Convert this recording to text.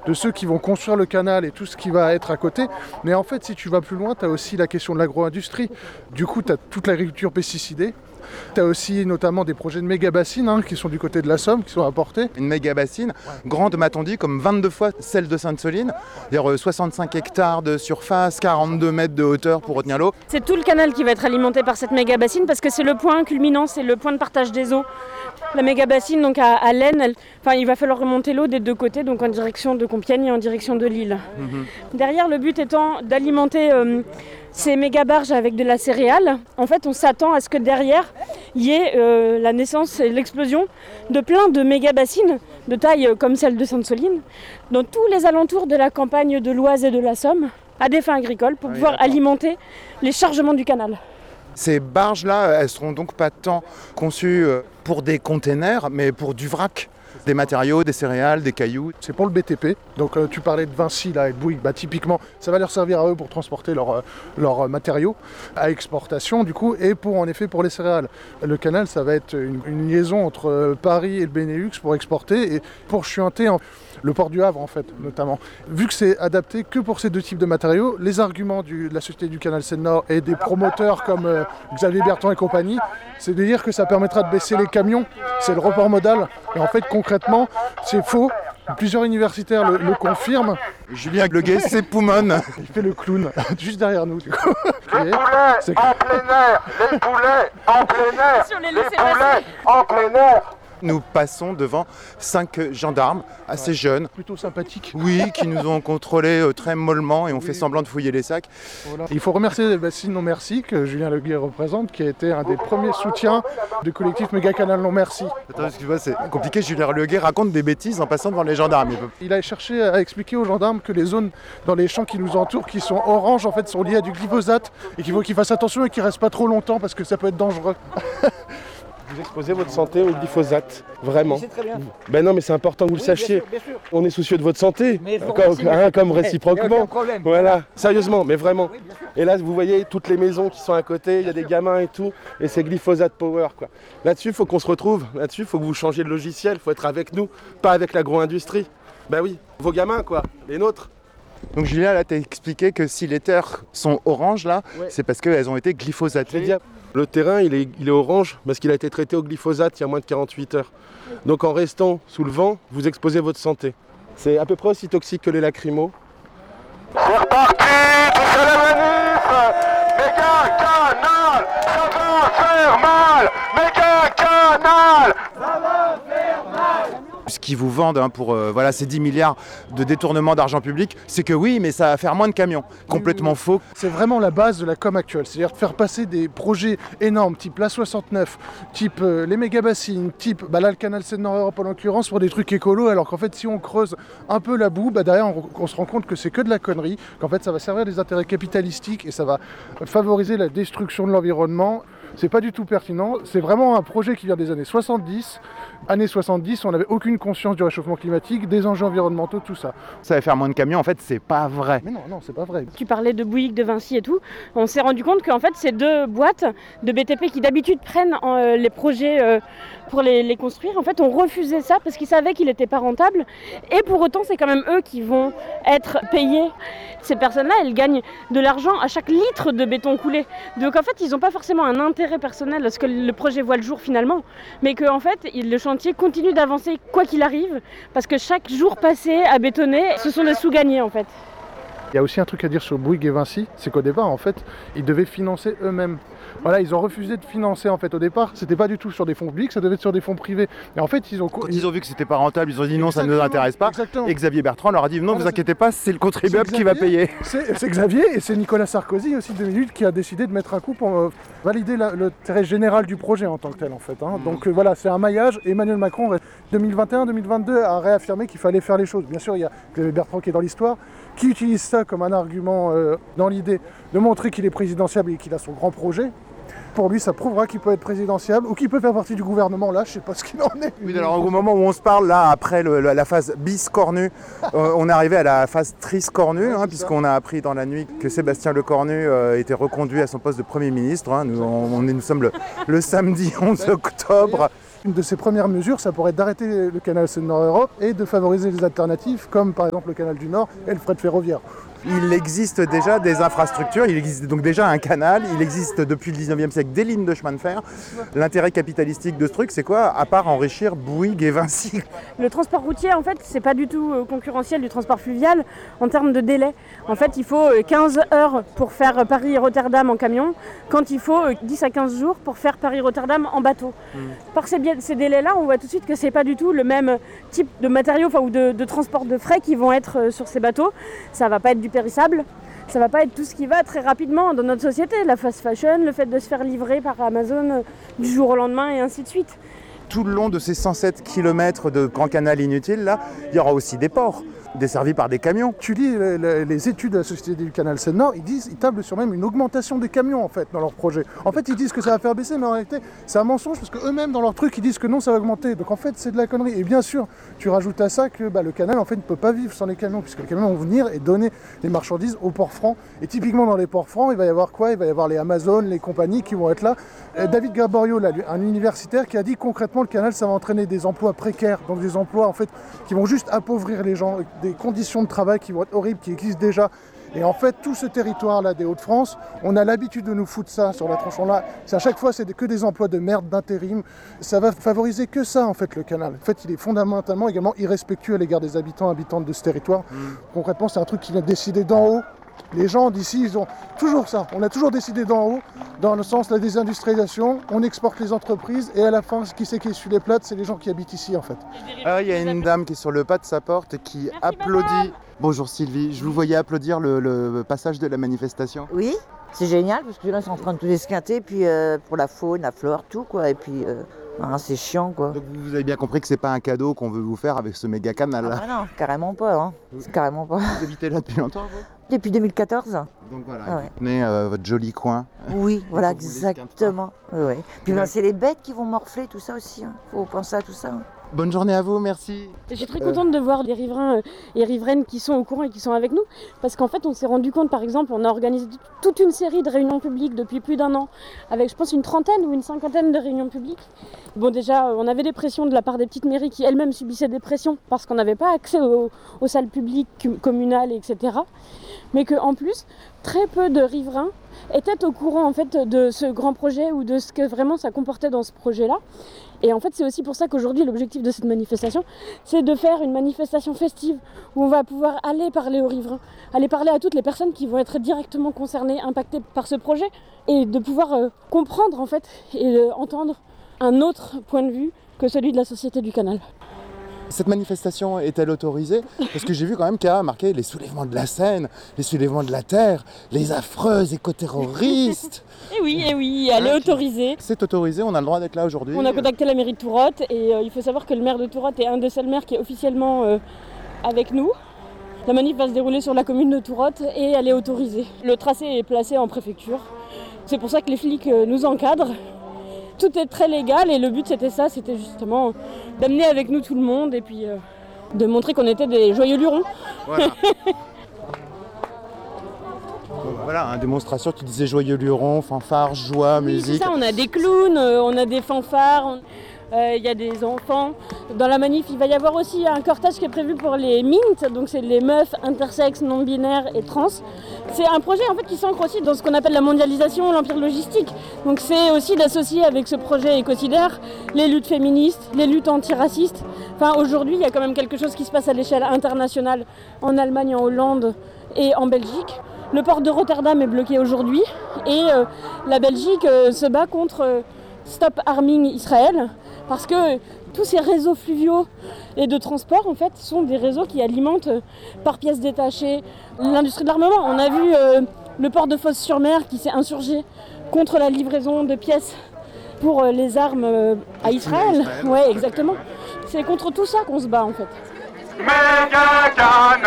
de ceux qui vont construire le canal et tout ce qui va être à côté. Mais en fait, si tu vas plus loin, tu as aussi la question de l'agro-industrie. Du coup, tu as toute l'agriculture pesticidée. Tu as aussi notamment des projets de méga-bassines qui sont du côté de la Somme, qui sont apportés. Une méga-bassine, grande m'a-t-on dit, comme 22 fois celle de Sainte-Soline. C'est-à-dire 65 hectares de surface, 42 mètres de hauteur pour retenir l'eau. C'est tout le canal qui va être alimenté par cette méga-bassine parce que c'est le point culminant, c'est le point de partage des eaux. La méga-bassine, donc à l'Aisne, il va falloir remonter l'eau des deux côtés, donc en direction de Compiègne et en direction de Lille. Derrière, le but étant d'alimenter ces méga-barges avec de la céréale. En fait, on s'attend à ce que derrière, il y ait la naissance et l'explosion de plein de méga-bassines de taille comme celle de Sainte-Soline, dans tous les alentours de la campagne de l'Oise et de la Somme, à des fins agricoles, pour pouvoir alimenter les chargements du canal. Ces barges-là, elles seront donc pas tant conçues pour des containers, mais pour du vrac. Des matériaux, des céréales, des cailloux. C'est pour le BTP. Donc tu parlais de Vinci là, et de Bouygues. Typiquement, ça va leur servir à eux pour transporter leurs matériaux à exportation du coup, et en effet pour les céréales. Le canal, ça va être une liaison entre Paris et le Benelux pour exporter et pour chuinter le port du Havre en fait, notamment. Vu que c'est adapté que pour ces deux types de matériaux, les arguments de la Société du Canal Seine-Nord et des promoteurs comme Xavier Bertrand et compagnie, c'est de dire que ça permettra de baisser les camions. C'est le report modal. Et en fait, concrètement, c'est faux. Plusieurs universitaires le confirment. Julien Gleguet, c'est Poumon. Il fait le clown, juste derrière nous. Du coup. Les poulets en plein air, les poulets en plein air, les poulets en plein air. Nous passons devant 5 gendarmes assez jeunes. Plutôt sympathiques. Oui, qui nous ont contrôlés très mollement et ont fait semblant de fouiller les sacs. Voilà. Il faut remercier Bassine Non Merci, que Julien Leguet représente, qui a été un des premiers soutiens du collectif Méga Canal Non Merci. Attends, excuse-moi, c'est compliqué. Julien Leguet raconte des bêtises en passant devant les gendarmes. Il a cherché à expliquer aux gendarmes que les zones dans les champs qui nous entourent, qui sont oranges, en fait, sont liées à du glyphosate et qu'il faut qu'ils fassent attention et qu'ils ne restent pas trop longtemps parce que ça peut être dangereux. Vous exposez votre santé au glyphosate, vraiment. C'est très bien. Ben non, mais c'est important que vous le sachiez. Bien sûr. On est soucieux de votre santé, comme réciproquement. Voilà, sérieusement, mais vraiment. Et là, vous voyez toutes les maisons qui sont à côté, il y a des gamins et tout, et c'est glyphosate power, quoi. Là-dessus, il faut qu'on se retrouve. Là-dessus, il faut que vous changiez de logiciel, il faut être avec nous, pas avec l'agro-industrie. Ben oui, vos gamins, quoi, les nôtres. Donc Julien, là, t'as expliqué que si les terres sont oranges, là, c'est parce qu'elles ont été glyphosatées. Le terrain, il est orange parce qu'il a été traité au glyphosate il y a moins de 48 heures. Donc en restant sous le vent, vous exposez votre santé. C'est à peu près aussi toxique que les lacrymos. C'est reparti, tous à la manif. Méga Canal, ça va faire mal. Méga Canal, ça va faire mal. Ce qu'ils vous vendent pour ces 10 milliards de détournement d'argent public, c'est que oui, mais ça va faire moins de camions. Complètement faux. C'est vraiment la base de la com actuelle. C'est-à-dire de faire passer des projets énormes, type la 69, type les méga-bassines, type là, le canal Seine-Nord-Europe en l'occurrence, pour des trucs écolos, alors qu'en fait, si on creuse un peu la boue, derrière, on se rend compte que c'est que de la connerie, qu'en fait, ça va servir des intérêts capitalistiques et ça va favoriser la destruction de l'environnement. C'est pas du tout pertinent. C'est vraiment un projet qui vient des années 70. Années 70, on n'avait aucune conscience du réchauffement climatique, des enjeux environnementaux, tout ça. Ça va faire moins de camions, en fait, c'est pas vrai. Mais non, c'est pas vrai. Tu parlais de Bouygues, de Vinci et tout. On s'est rendu compte qu'en fait, ces deux boîtes de BTP qui d'habitude prennent les projets pour les construire, en fait, ont refusé ça parce qu'ils savaient qu'il n'était pas rentable. Et pour autant, c'est quand même eux qui vont être payés. Ces personnes-là, elles gagnent de l'argent à chaque litre de béton coulé. Donc en fait, ils n'ont pas forcément un intérêt personnel à ce que le projet voit le jour finalement, mais qu'en fait, le chantier continue d'avancer quoi qu'il arrive, parce que chaque jour passé à bétonner, ce sont des sous-gagnés en fait. Il y a aussi un truc à dire sur Bouygues et Vinci, c'est qu'au départ, en fait, ils devaient financer eux-mêmes. Voilà, ils ont refusé de financer en fait au départ. C'était pas du tout sur des fonds publics, ça devait être sur des fonds privés. Et en fait, ils ont vu que c'était pas rentable, ils ont dit non, ça ne nous intéresse pas. Exactement. Et Xavier Bertrand leur a dit non, vous inquiétez pas, c'est le contribuable qui va payer. C'est Xavier et c'est Nicolas Sarkozy aussi 2 minutes qui a décidé de mettre un coup pour valider l'intérêt général du projet en tant que tel en fait. Donc voilà, c'est un maillage. Emmanuel Macron 2021-2022 a réaffirmé qu'il fallait faire les choses. Bien sûr, il y a Xavier Bertrand qui est dans l'histoire, qui utilise ça comme un argument dans l'idée de montrer qu'il est présidentiable et qu'il a son grand projet. Pour lui, ça prouvera qu'il peut être présidentiable ou qu'il peut faire partie du gouvernement. Là, je sais pas ce qu'il en est. Oui, alors au moment où on se parle, là, après la phase bis cornu, on est arrivé à la phase tris cornu, puisqu'on a appris dans la nuit que Sébastien Lecornu était reconduit à son poste de Premier ministre. Nous sommes le samedi 11 octobre. Une de ses premières mesures, ça pourrait être d'arrêter le canal Seine-Nord-Europe et de favoriser les alternatives, comme par exemple le canal du Nord et le fret ferroviaire. Il existe déjà des infrastructures, il existe donc déjà un canal, il existe depuis le 19e siècle des lignes de chemin de fer. L'intérêt capitalistique de ce truc, c'est quoi? À part enrichir Bouygues et Vinci. Le transport routier, en fait, c'est pas du tout concurrentiel du transport fluvial en termes de délai. En fait, il faut 15 heures pour faire Paris-Rotterdam en camion, quand il faut 10 à 15 jours pour faire Paris-Rotterdam en bateau. Par ces délais-là, on voit tout de suite que c'est pas du tout le même type de matériaux ou de transport de frais qui vont être sur ces bateaux. Ça va pas être du périssable, ça va pas être tout ce qui va très rapidement dans notre société, la fast fashion, le fait de se faire livrer par Amazon du jour au lendemain et ainsi de suite. Tout le long de ces 107 km de grand canal inutile, là, il y aura aussi des ports, desservis par des camions. Tu lis les études de la Société du Canal Seine-Nord, ils tablent sur même une augmentation des camions en fait dans leur projet. En fait, ils disent que ça va faire baisser, mais en réalité, c'est un mensonge parce qu'eux-mêmes dans leur truc, ils disent que non, ça va augmenter. Donc en fait, c'est de la connerie. Et bien sûr, tu rajoutes à ça que le canal en fait ne peut pas vivre sans les camions, puisque les camions vont venir et donner les marchandises aux ports francs. Et typiquement dans les ports francs, il va y avoir quoi? Il va y avoir les Amazon, les compagnies qui vont être là. David Gaborio, là, un universitaire, qui a dit concrètement le canal, ça va entraîner des emplois précaires, donc des emplois en fait qui vont juste appauvrir les gens, des conditions de travail qui vont être horribles, qui existent déjà. Et en fait, tout ce territoire-là des Hauts-de-France, on a l'habitude de nous foutre ça sur la tronche. À chaque fois, c'est que des emplois de merde, d'intérim. Ça va favoriser que ça, en fait, le canal. En fait, il est fondamentalement également irrespectueux à l'égard des habitantes de ce territoire. Concrètement, c'est un truc qui vient décider d'en haut. Les gens d'ici, ils ont toujours ça. On a toujours décidé d'en haut, dans le sens de la désindustrialisation. On exporte les entreprises et à la fin, qui c'est qui essuie les plates? C'est les gens qui habitent ici, en fait. Il y a une dame qui est sur le pas de sa porte et qui applaudit. Madame. Bonjour Sylvie, je vous voyais applaudir le passage de la manifestation. Oui, c'est génial parce que là, ils sont en train de tout esquinter, puis pour la faune, la flore, tout quoi. Et puis, c'est chiant quoi. Donc vous avez bien compris que c'est pas un cadeau qu'on veut vous faire avec ce méga canal là. Ah non, carrément pas. Hein. Carrément pas. Vous habitez là depuis longtemps vous? Depuis 2014. Donc voilà, Ah ouais. vous tenez votre joli coin. Oui, voilà, Pour vous exactement. Oui. Puis c'est les bêtes qui vont morfler, tout ça aussi. Hein. Faut penser à tout ça. Hein. Bonne journée à vous, merci. Je suis très contente de voir les riverains et riveraines qui sont au courant et qui sont avec nous, parce qu'en fait on s'est rendu compte, par exemple, on a organisé toute une série de réunions publiques depuis plus d'un an, avec je pense une trentaine ou une cinquantaine de réunions publiques. Bon, déjà on avait des pressions de la part des petites mairies qui elles-mêmes subissaient des pressions parce qu'on n'avait pas accès aux salles publiques communales, etc. Mais qu'en plus, très peu de riverains étaient au courant en fait de ce grand projet ou de ce que vraiment ça comportait dans ce projet-là. Et en fait, c'est aussi pour ça qu'aujourd'hui, l'objectif de cette manifestation, c'est de faire une manifestation festive où on va pouvoir aller parler aux riverains, aller parler à toutes les personnes qui vont être directement concernées, impactées par ce projet, et de pouvoir comprendre en fait et entendre un autre point de vue que celui de la Société du Canal. Cette manifestation est-elle autorisée? Parce que j'ai vu quand même qu'il y a marqué les soulèvements de la Seine, les soulèvements de la Terre, les affreux écoterroristes. Et oui, elle est autorisée. C'est autorisé, on a le droit d'être là aujourd'hui. On a contacté la mairie de Tourotte et il faut savoir que le maire de Tourotte est un des seuls maires qui est officiellement avec nous. La manif va se dérouler sur la commune de Tourotte et elle est autorisée. Le tracé est placé en préfecture. C'est pour ça que les flics nous encadrent. Tout est très légal et le but c'était justement d'amener avec nous tout le monde et puis de montrer qu'on était des joyeux lurons. Voilà. Voilà, une démonstration, tu disais joyeux lurons, fanfares, joie, musique. C'est ça, on a des clowns, on a des fanfares, il y a des enfants. Dans la manif, il va y avoir aussi un cortège qui est prévu pour les MINT, donc c'est les meufs intersexes, non-binaires et trans. C'est un projet en fait qui s'ancre aussi dans ce qu'on appelle la mondialisation, l'empire logistique. Donc c'est aussi d'associer avec ce projet écocidaire les luttes féministes, les luttes antiracistes. Enfin aujourd'hui, il y a quand même quelque chose qui se passe à l'échelle internationale, en Allemagne, en Hollande et en Belgique. Le port de Rotterdam est bloqué aujourd'hui et la Belgique se bat contre Stop Arming Israël parce que tous ces réseaux fluviaux et de transport en fait sont des réseaux qui alimentent par pièces détachées l'industrie de l'armement. On a vu le port de Fos-sur-Mer qui s'est insurgé contre la livraison de pièces pour les armes à Israël. Ouais, exactement. C'est contre tout ça qu'on se bat en fait. Méga canal.